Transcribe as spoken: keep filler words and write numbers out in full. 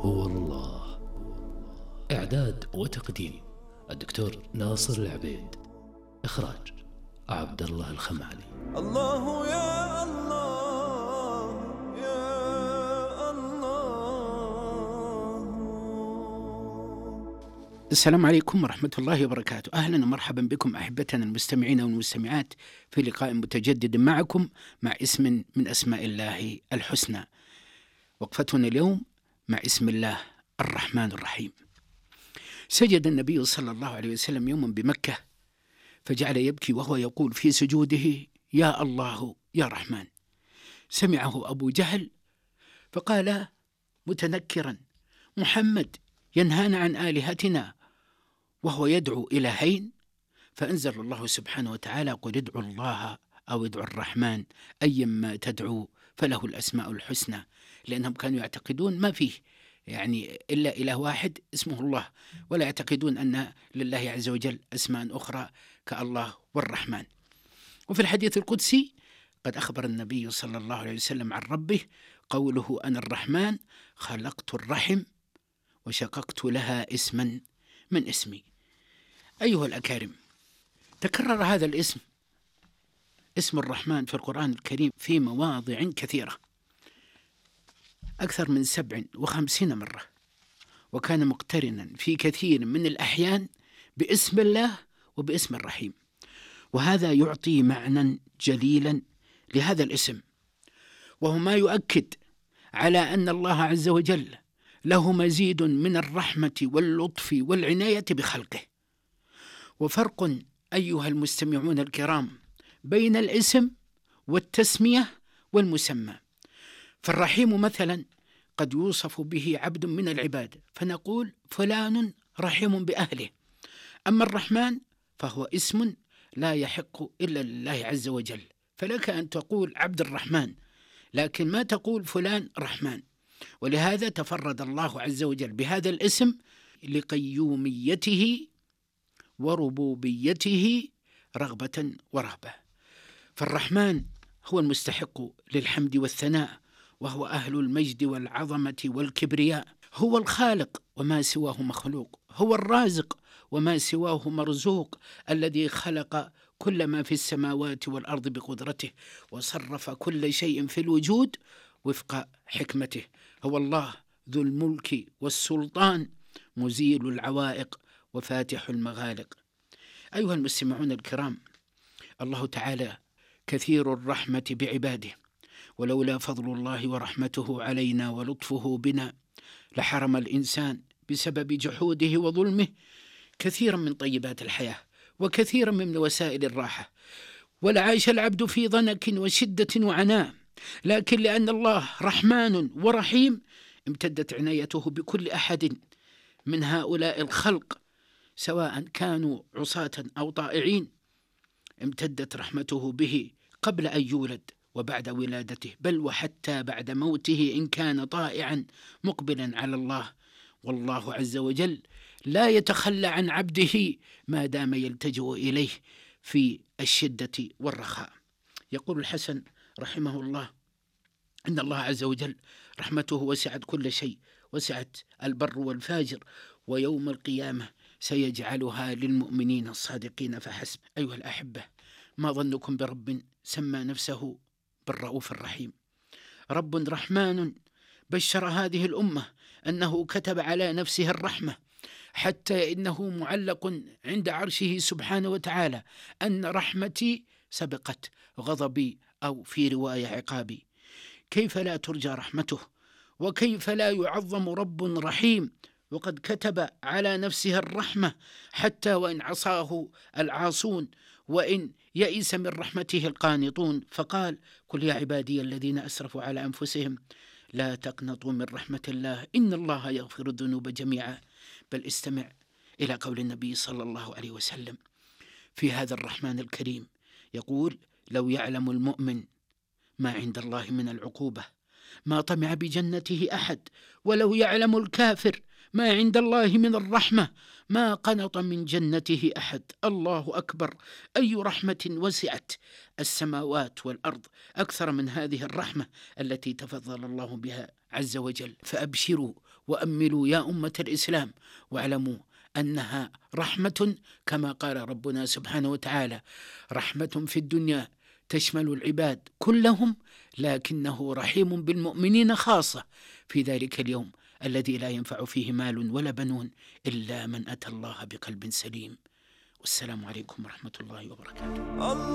هو الله. إعداد وتقديم الدكتور ناصر العبيد. إخراج عبد الله الخمعلي. الله يا الله يا الله. السلام عليكم ورحمة الله وبركاته. أهلا ومرحبا بكم أحبتنا المستمعين والمستمعات في لقاء متجدد معكم مع اسم من أسماء الله الحسنى. وقفتنا اليوم مع اسم الله الرحمن الرحيم. سجد النبي صلى الله عليه وسلم يوما بمكة فجعل يبكي وهو يقول في سجوده: يا الله يا رحمن. سمعه أبو جهل فقال متنكرا: محمد ينهانا عن آلهتنا وهو يدعو إلهين. فأنزل الله سبحانه وتعالى: قل ادعوا الله أو ادعوا الرحمن أيما تدعو فله الأسماء الحسنى. لأنهم كانوا يعتقدون ما فيه يعني إلا إله واحد اسمه الله، ولا يعتقدون أن لله عز وجل أسماء أخرى كالله والرحمن. وفي الحديث القدسي قد أخبر النبي صلى الله عليه وسلم عن ربه قوله: أنا الرحمن خلقت الرحم وشققت لها اسما من اسمي. أيها الأكارم، تكرر هذا الاسم اسم الرحمن في القرآن الكريم في مواضع كثيرة، أكثر من سبع وخمسين مرة، وكان مقترنا في كثير من الأحيان باسم الله وباسم الرحيم. وهذا يعطي معنى جليلا لهذا الاسم، وهو ما يؤكد على أن الله عز وجل له مزيد من الرحمة واللطف والعناية بخلقه. وفرق أيها المستمعون الكرام بين الاسم والتسمية والمسمى. فالرحيم مثلا قد يوصف به عبد من العباد فنقول فلان رحيم بأهله، أما الرحمن فهو اسم لا يحق إلا لله عز وجل، فلك أن تقول عبد الرحمن لكن ما تقول فلان رحمن. ولهذا تفرد الله عز وجل بهذا الاسم لقيوميته وربوبيته رغبة ورهبة. فالرحمن هو المستحق للحمد والثناء، وهو أهل المجد والعظمة والكبرياء. هو الخالق وما سواه مخلوق، هو الرازق وما سواه مرزوق، الذي خلق كل ما في السماوات والأرض بقدرته وصرف كل شيء في الوجود وفق حكمته. هو الله ذو الملك والسلطان، مزيل العوائق وفاتح المغالق. أيها المستمعون الكرام، الله تعالى كثير الرحمة بعباده، ولولا فضل الله ورحمته علينا ولطفه بنا لحرم الإنسان بسبب جحوده وظلمه كثيرا من طيبات الحياة وكثيرا من وسائل الراحة، ولعاش العبد في ضنك وشدة وعناء. لكن لأن الله رحمن ورحيم امتدت عنايته بكل أحد من هؤلاء الخلق سواء كانوا عصاة أو طائعين. امتدت رحمته به قبل أن يولد وبعد ولادته، بل وحتى بعد موته إن كان طائعا مقبلا على الله. والله عز وجل لا يتخلى عن عبده ما دام يلتجئ إليه في الشدة والرخاء. يقول الحسن رحمه الله: إن الله عز وجل رحمته وسعت كل شيء، وسعت البر والفاجر، ويوم القيامة سيجعلها للمؤمنين الصادقين فحسب. أيها الأحبة، ما ظنكم برب سمى نفسه بالرؤوف الرحيم؟ رب رحمن بشر هذه الأمة أنه كتب على نفسه الرحمة، حتى إنه معلق عند عرشه سبحانه وتعالى أن رحمتي سبقت غضبي، أو في رواية عقابي. كيف لا ترجى رحمته؟ وكيف لا يعظم رب رحيم وقد كتب على نفسه الرحمة حتى وإن عصاه العاصون وإن يئس من رحمته القانطون؟ فقال: قل يا عبادي الذين أسرفوا على أنفسهم لا تقنطوا من رحمة الله إن الله يغفر الذنوب جميعا. بل استمع إلى قول النبي صلى الله عليه وسلم في هذا الرحمن الكريم، يقول: لو يعلم المؤمن ما عند الله من العقوبة ما طمع بجنته أحد، ولو يعلم الكافر ما عند الله من الرحمة ما قنط من جنته أحد. الله أكبر، أي رحمة وسعت السماوات والأرض أكثر من هذه الرحمة التي تفضل الله بها عز وجل. فأبشروا وأملوا يا أمة الإسلام، واعلموا أنها رحمة كما قال ربنا سبحانه وتعالى: رحمة في الدنيا تشمل العباد كلهم، لكنه رحيم بالمؤمنين خاصة في ذلك اليوم الذي لا ينفع فيه مال ولا بنون إلا من أتى الله بقلب سليم. والسلام عليكم ورحمة الله وبركاته.